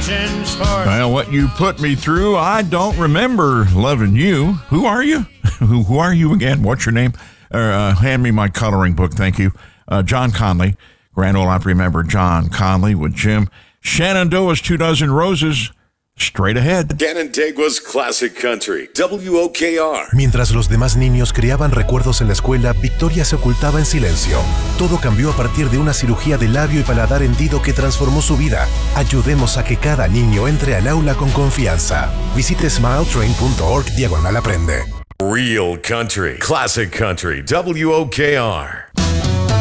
directions for... Well, what you put me through, I don't remember loving you. Who are you? Who are you again? What's your name? Hand me my coloring book, thank you. John Conley. Grand Ole Opry member John Conley with Jim. Shenandoah's 24 Roses. Straight ahead. Canandaigua's Classic Country, WOKR. Mientras los demás niños creaban recuerdos en la escuela, Victoria se ocultaba en silencio. Todo cambió a partir de una cirugía de labio y paladar hendido que transformó su vida. Ayudemos a que cada niño entre al aula con confianza. Visite smiletrain.org/aprende. Real Country, Classic Country, WOKR.